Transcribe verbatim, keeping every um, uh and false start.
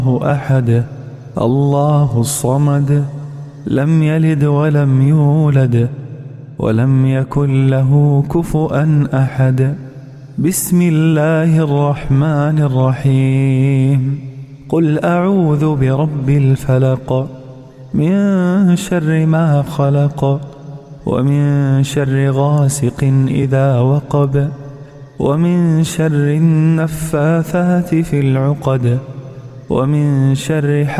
أحد الله الصمد لم يلد ولم يولد ولم يكن له كفؤا أحد. بسم الله الرحمن الرحيم. قل أعوذ برب الفلق من شر ما خلق ومن شر غاسق إذا وقب ومن شر النفاثات في العقد ومن شر